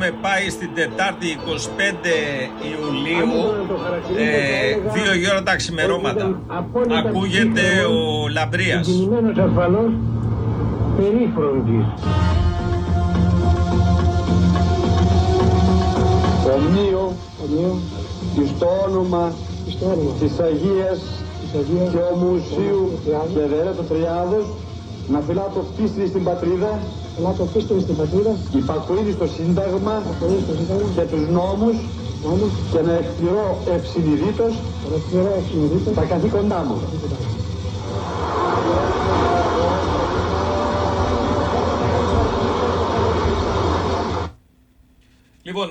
έχουμε πάει στην Τετάρτη 25 Ιουλίου, 2 η ώρα τα ξημερώματα. Ακούγεται ο Λαμπρίας. Κινημένος ασφαλώς περίφροντης. Ομνίο εις το όνομα της Αγίας και Ομουσίου και Δερέτου Τριάδος, να φυλάτω πίστη στην πατρίδα, υπακοίδη στο Σύνταγμα και τους νόμους και να εκπληρώ ευσυνειδήτως τα καθήκοντά μου. Λοιπόν,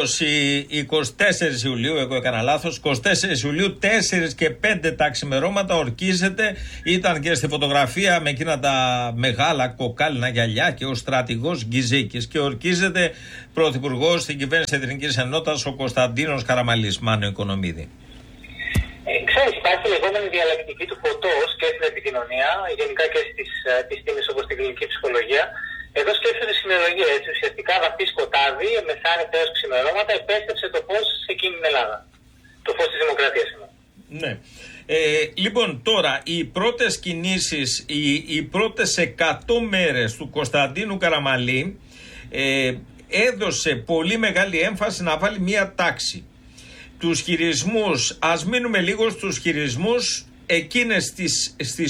24 Ιουλίου, εγώ έκανα λάθος, 24 Ιουλίου, 4 και 5 τα ξημερώματα ορκίζεται, ήταν και στη φωτογραφία με εκείνα τα μεγάλα κοκάλινα γυαλιά και ο στρατηγός Γκυζίκης και ορκίζεται πρωθυπουργός στην κυβέρνηση Εθνικής Ενότητας ο Κωνσταντίνος Καραμαλής. Μάνο Οικονομίδη. Ξέρεις, υπάρχει η λεγόμενη διαλεκτική του φωτός και στην επικοινωνία, γενικά και στις επιστήμες όπως την κλινική ψυχολογία. Εδώ σκέφτεται συνολογία, έτσι. Ουσιαστικά βαθύ σκοτάδι, μεθάνυχτα έως ξημερώματα, επέστρεψε το φως σε εκείνη την Ελλάδα. Το φως της δημοκρατίας. Ναι. Λοιπόν, τώρα, οι πρώτες κινήσεις, οι πρώτες 100 μέρες του Κωνσταντίνου Καραμαλή έδωσε πολύ μεγάλη έμφαση να βάλει μία τάξη. Τους χειρισμούς, ας μείνουμε λίγο στους χειρισμούς εκείνες στις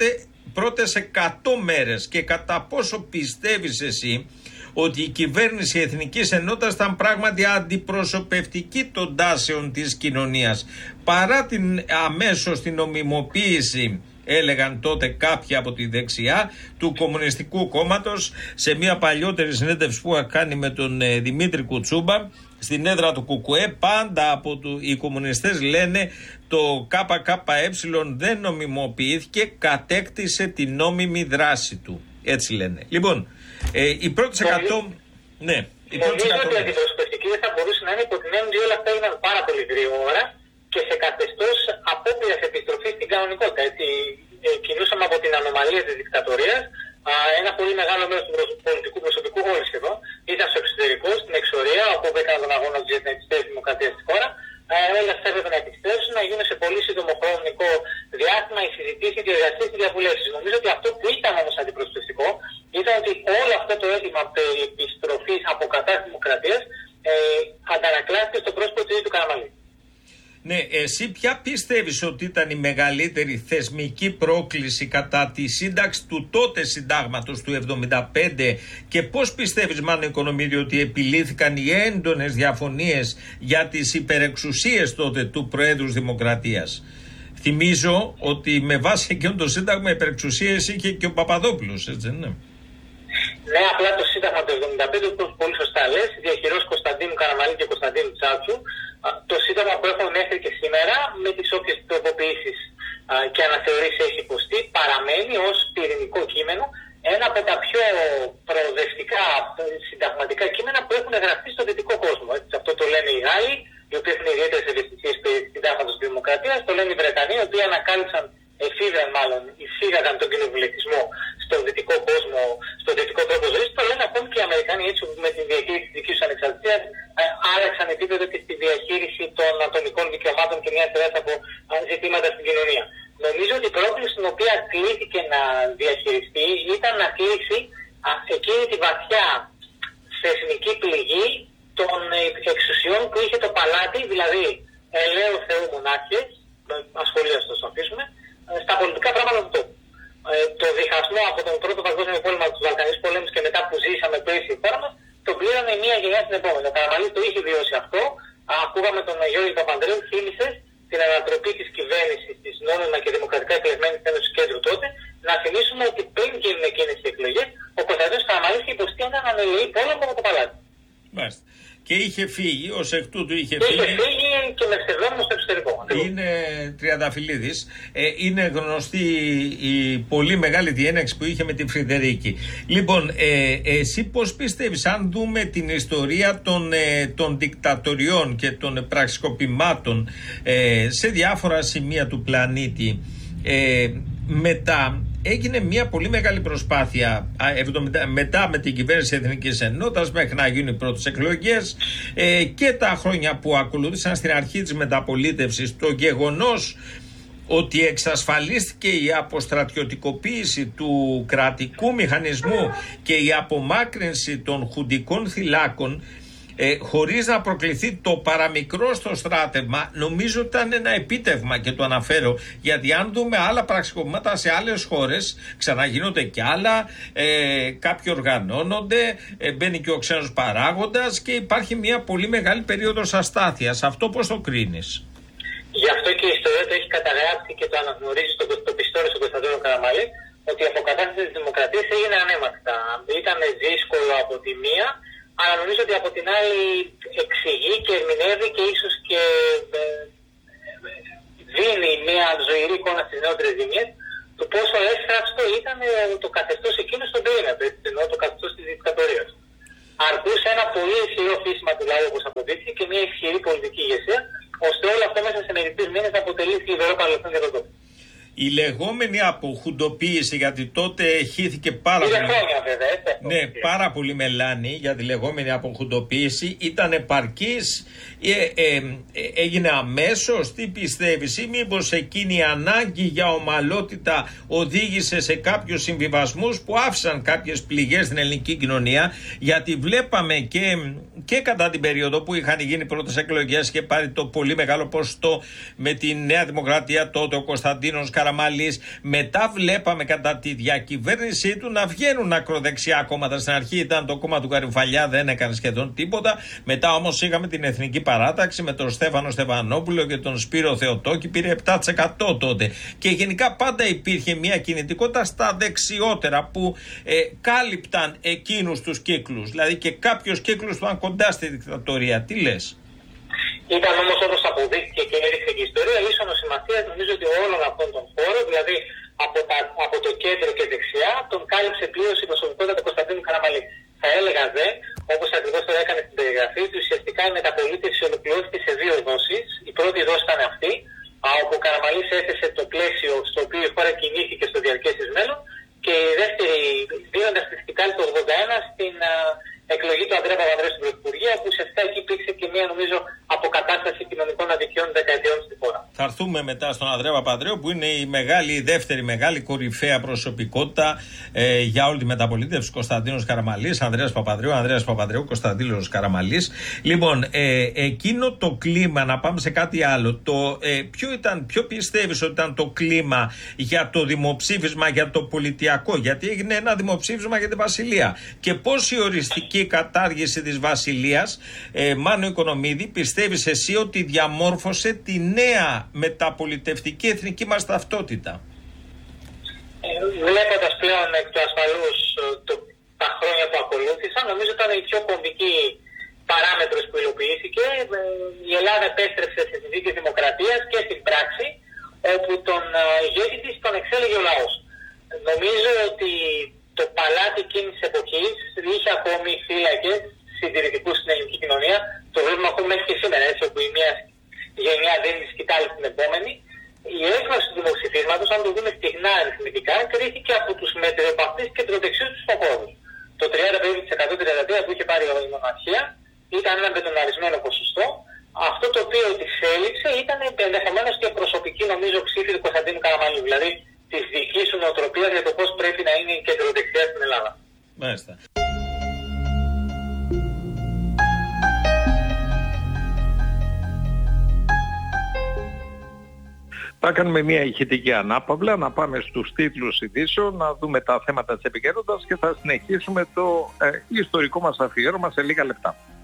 πρώτες 100 μέρες και κατά πόσο πιστεύεις εσύ ότι η κυβέρνηση Εθνικής Ενότητας ήταν πράγματι αντιπροσωπευτική των τάσεων της κοινωνίας παρά την αμέσως την νομιμοποίηση, έλεγαν τότε κάποιοι από τη δεξιά του Κομμουνιστικού Κόμματος σε μια παλιότερη συνέντευξη που είχα κάνει με τον Δημήτρη Κουτσούμπα στην έδρα του ΚΚΕ. Πάντα οι κομμουνιστές λένε το ΚΚΕ δεν νομιμοποιήθηκε, κατέκτησε την νόμιμη δράση του. Έτσι λένε. Λοιπόν, οι πρώτες 100... Ναι, νομίζω ότι η αντιπροσωπευτική δεν θα μπορούσε να είναι υπό την έννοια ότι όλα αυτά έγιναν πάρα πολύ γρήγορα και σε καθεστώς απόπειρας επιστροφής στην κανονικότητα. Έτσι, κινούσαμε από την ανομαλία της δικτατορίας. Ένα πολύ μεγάλο μέρος του πολιτικού προσωπικού, όλοι σχεδόν, ήταν στο εξωτερικό, στην εξορία, όπου έκαναν τον αγώνα για την επιστροφή της δημοκρατίας στη χώρα. Όλα αυτά έπρεπε να επιστρέψουν, να γίνουν σε πολύ σύντομο χρονικό διάστημα οι συζητήσεις, οι διεργασίες, οι διαβουλεύσεις. Νομίζω ότι αυτό που ήταν όμως αντιπροσωπευτικό ήταν ότι όλο αυτό το αίτημα περί επιστροφής αποκατάστασης δημοκρατίας αντανακλάστηκε στο πρόσωπο του ίδιου του Καραμαλή. Ναι, εσύ ποια πιστεύεις ότι ήταν η μεγαλύτερη θεσμική πρόκληση κατά τη σύνταξη του τότε συντάγματος του 1975 και πώς πιστεύεις, Μάνο Οικονομίδη, ότι επιλύθηκαν οι έντονες διαφωνίες για τις υπερεξουσίες τότε του Προέδρου Δημοκρατίας? Θυμίζω ότι με βάση εκείνο το σύνταγμα υπερεξουσίες είχε και ο Παπαδόπουλος, έτσι δεν είναι? Ναι, απλά το σύνταγμα του 1975, όπως πολύ σωστά λες, διαχειρός Κωνσταντίνου Καραμαλή και Κωνσταντίνου Τσάτσου, το σύνταγμα που έχουμε μέχρι και σήμερα, με τις όποιες τροποποιήσεις και αναθεωρήσεις έχει υποστεί, παραμένει ως πυρηνικό κείμενο ένα από τα πιο προοδευτικά συνταγματικά κείμενα που έχουν γραφτεί στο δυτικό κόσμο. Έτσι, αυτό το λένε οι Γάλλοι, οι οποίοι έχουν ιδιαίτερες ευαισθησίες περί συντάγματος της Δημοκρατίας, το λένε οι Βρετανοί, οι οποίοι ανακάλυψαν, εισήγαγαν τον κοινοβουλευτισμό στον δυτικό κόσμο, στον δυτικό τρόπο ζωής. Το λένε ακόμη και οι Αμερικάνοι, έτσι, με τη διαχείριση της δικής τους ανεξαρτησίας, άλλαξαν επίπεδο και στη διαχείριση των ατομικών δικαιωμάτων και μια σειρά από ζητήματα στην κοινωνία. Νομίζω ότι η πρόκληση στην οποία κλήθηκε να διαχειριστεί ήταν να κλείσει εκείνη τη βαθιά θεσμική πληγή των εξουσιών που είχε το παλάτι, δηλαδή ελαίου Θεού μονάρχες, ασχολίαστο το αφήσουμε, στα πολιτικά πράγματα του τόπου. Το διχασμό από τον Πρώτο Παγκόσμιο Πόλεμο, του Βαλκανικούς πολέμους και μετά που ζήσαμε πέρυσι η χώρα μας, το πλήρωνε μία γενιά στην επόμενη. Ο Καραμαλής το είχε βιώσει αυτό. Ακούγαμε τον Γιώργη Παπανδρέου, θύμισε την ανατροπή της κυβέρνησης της νόμιμα και δημοκρατικά εκλεγμένης Ένωσης Κέντρου τότε. Να θυμίσουμε ότι πριν γίνουν εκείνες οι εκλογές, ο Κωνσταντίνος Καραμαλής είχε υποστεί έναν ανελαιή πόλεμο από το παλάτι. Μάλιστα. Και είχε φύγει, ως εκ τούτου είχε φύγει και με ψευδόνυμο στο εξωτερικό. Είναι τριανταφυλλίδης. Είναι γνωστή η πολύ μεγάλη διένεξη που είχε με τη Φρυδερίκη. Λοιπόν, εσύ πώς πιστεύεις, αν δούμε την ιστορία των δικτατοριών και των πραξικοπημάτων σε διάφορα σημεία του πλανήτη, μετά έγινε μια πολύ μεγάλη προσπάθεια μετά με την κυβέρνηση Εθνικής Ενότητας μέχρι να γίνουν οι πρώτες εκλογές και τα χρόνια που ακολούθησαν στην αρχή της μεταπολίτευσης, το γεγονός ότι εξασφαλίστηκε η αποστρατιωτικοποίηση του κρατικού μηχανισμού και η απομάκρυνση των χουντικών θυλάκων χωρίς να προκληθεί το παραμικρό στο στράτευμα, νομίζω ήταν ένα επίτευγμα και το αναφέρω, γιατί αν δούμε άλλα πραξικοπήματα σε άλλες χώρες, ξαναγίνονται κι άλλα, κάποιοι οργανώνονται, μπαίνει και ο ξένος παράγοντας και υπάρχει μια πολύ μεγάλη περίοδος αστάθειας. Αυτό πώς το κρίνεις? Γι' αυτό και η ιστορία το έχει καταγράψει και το αναγνωρίζει το πιστόλι στον Κωνσταντίνο Καραμαλή, ότι η αποκατάσταση της δημοκρατίας έγινε ανέμακτα. Ήταν δύσκολο από τη μία, αλλά νομίζω ότι από την άλλη εξηγεί και ερμηνεύει και ίσως και δίνει μια ζωηρή εικόνα στις νεότερες γενιές του πόσο εύθραυστο ήταν το καθεστώς εκείνο στον περίμετρο, ενώ το καθεστώς της δικτατορίας. Αρκούσε ένα πολύ ισχυρό φύσιμα του λαού, όπως αποδείχθηκε, και μια ισχυρή πολιτική ηγεσία, ώστε όλο αυτό μέσα σε μερικούς μήνες να αποτελεί θλιβερό παρελθόν για τον τόπο. Η λεγόμενη αποχουντοποίηση, γιατί τότε χύθηκε πάρα πολύ. Χρόνια, βέβαια, ναι, πάρα πολύ μελάνη για τη λεγόμενη αποχουντοποίηση, ήταν επαρκής, έγινε αμέσως? Τι πιστεύεις, ή μήπως εκείνη η ανάγκη για ομαλότητα οδήγησε σε κάποιους συμβιβασμούς που άφησαν κάποιες πληγές στην ελληνική κοινωνία? Γιατί βλέπαμε και κατά την περίοδο που είχαν γίνει πρώτες εκλογές και πάρει το πολύ μεγάλο ποσοστό με τη Νέα Δημοκρατία τότε ο Κωνσταντίνος Καραμαλής, μετά βλέπαμε κατά τη διακυβέρνησή του να βγαίνουν ακροδεξιά κόμματα. Στην αρχή ήταν το κόμμα του Καρυμφαλιά, δεν έκανε σχεδόν τίποτα. Μετά όμως είχαμε την Εθνική Παράταξη με τον Στέφανο Στεφανόπουλο και τον Σπύρο Θεοτόκη, πήρε 7% τότε. Και γενικά πάντα υπήρχε μια κινητικότητα στα δεξιότερα που κάλυπταν εκείνους τους κύκλους. Δηλαδή και κάποιους κύκλους που ήταν κοντά στη δικτατορία. Τι λες? Ήταν όμως, όπως αποδείχθηκε και έδειξε και η ιστορία, ίσονος σημασίας νομίζω ότι όλων αυτών των χώρων, δηλαδή από το κέντρο και δεξιά, τον κάλυψε πλήρως η προσωπικότητα του Κωνσταντίνου Καραμαλή. Θα έλεγα δε, όπως ακριβώς το έκανε στην περιγραφή του, ουσιαστικά η μεταπολίτευση ολοκληρώθηκε σε δύο δόσεις. Η πρώτη δόση ήταν αυτή, όπου ο Καραμαλής έθεσε το πλαίσιο στο οποίο η χώρα κινήθηκε στο διαρκές της μέλλον, και η δεύτερη δίνοντας τη σκητάλη του 1981 στην εκλογή του Ανδρέα Παπανδρέου στην Πρωθυπουργία, που ουσιαστικά εκεί υπήρξε και μια, νομίζω, αποκατάσταση κοινωνικών αδικιών δεκαετιών στη χώρα. Θα έρθουμε μετά στον Ανδρέα Παπανδρέου, που είναι η δεύτερη μεγάλη κορυφαία προσωπικότητα για όλη τη μεταπολίτευση. Κωνσταντίνος Καραμαλής, Ανδρέας Παπανδρέου, Κωνσταντίνος Καραμαλής. Λοιπόν, εκείνο το κλίμα, να πάμε σε κάτι άλλο. Ποιο πιστεύεις ότι ήταν το κλίμα για το δημοψήφισμα, για το πολιτιακό? Γιατί έγινε ένα δημοψήφισμα για τη Βασιλεία. Και πώς η οριστική κατάργηση της Βασιλείας, Μάνο Οικονομίδη, πιστεύεις εσύ ότι διαμόρφωσε τη νέα μεταπολιτευτική εθνική μας ταυτότητα? Βλέποντας πλέον εκ του ασφαλούς τα χρόνια που ακολούθησαν, νομίζω ήταν η πιο κομβική παράμετρος που υλοποιήθηκε. Η Ελλάδα επέστρεψε στις συνθήκες δημοκρατίας και στην πράξη, όπου τον ηγέτη της τον εξέλεγε ο λαός. Νομίζω ότι το παλάτι εκείνης της εποχής είχε ακόμη θύλακες συντηρητικούς στην ελληνική κοινωνία. Το βλέπουμε ακόμη μέχρι και σήμερα, έτσι, όπου η μία γενιά δίνει τη σκητάλη στην επόμενη. Η έκβαση του δημοψηφίσματος, αν το δούμε στιγνά αριθμητικά, κρίθηκε από τους μετριοπαθείς κεντροδεξιούς τους στοχόρους. Το 30% που είχε πάρει η μοναρχία ήταν ένα μπετοναρισμένο ποσοστό. Αυτό το οποίο της έλειψε ήταν ενδεχομένως και προσωπική, νομίζω, ψήφη του Κωνσταντίνου Καραμαλή. Δηλαδή της δικής σου νοοτροπίας για το πώς πρέπει να είναι η κεντροδεξιά στην Ελλάδα. Μάλιστα. Θα κάνουμε μια ηχητική ανάπαυλα, να πάμε στους τίτλους ειδήσεων, να δούμε τα θέματα της επικαιρότητας και θα συνεχίσουμε το ιστορικό μας αφιέρωμα σε λίγα λεπτά.